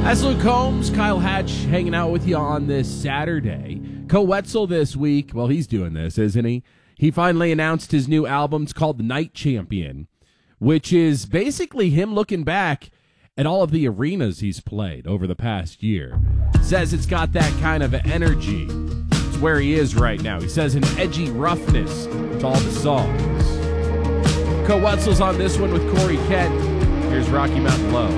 That's Luke Combs, Kyle Hatch hanging out with you on this Saturday. Co Wetzel this week, well, he's doing this, isn't he? He finally announced his new album. It's called The Night Champion, which is basically him looking back at all of the arenas he's played over the past year. Says it's got that kind of energy. It's where he is right now. He says an edgy roughness to all the songs. Co Wetzel's on this one with Corey Kent. Here's Rocky Mountain Low.